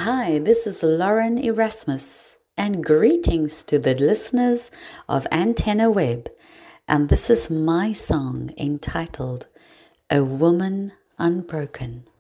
Hi, this is Lauren Erasmus, and greetings to the listeners of Antenna Web. And this is my song entitled A Woman Unbroken.